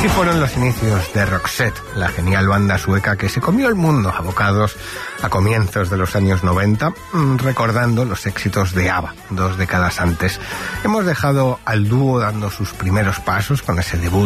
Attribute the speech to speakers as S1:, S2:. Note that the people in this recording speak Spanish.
S1: Así fueron los inicios de Roxette, la genial banda sueca que se comió el mundo a bocados a comienzos de los años 90, recordando los éxitos de ABBA 2 décadas antes. Hemos dejado al dúo dando sus primeros pasos con ese debut